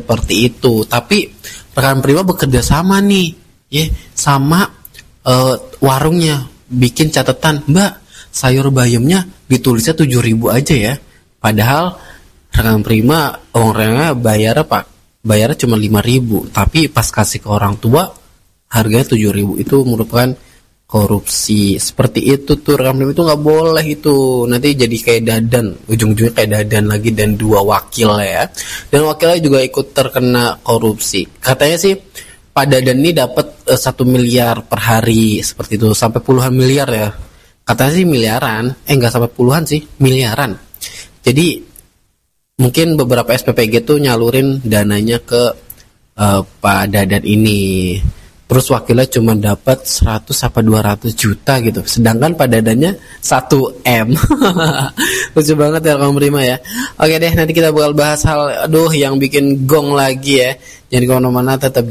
seperti itu. Tapi rekan Prima bekerja sama nih, ya, sama warungnya, bikin catatan, Mbak, sayur bayamnya ditulisnya 7.000 aja ya. Padahal rekan Prima orangnya bayarnya cuma 5.000, tapi pas kasih ke orang tua harganya 7.000. Itu merupakan korupsi. Seperti itu tuh rekan Prima, itu nggak boleh itu. Nanti jadi kayak Dadan, ujung-ujungnya kayak Dadan lagi dan 2 wakil ya. Dan wakilnya juga ikut terkena korupsi. Katanya sih Pak Dadan ini dapat 1 miliar per hari seperti itu, sampai puluhan miliar ya. Katanya sih miliaran, nggak sampai puluhan sih, miliaran. Jadi mungkin beberapa SPPG tuh nyalurin dananya ke Pak Dadan ini. Terus wakilnya cuma dapat 100 apa 200 juta gitu. Sedangkan Pak Dadannya 1 M. Lucu banget ya Kang Prima ya. Oke deh, nanti kita bakal bahas hal yang bikin gong lagi ya. Jadi kemana-mana tetap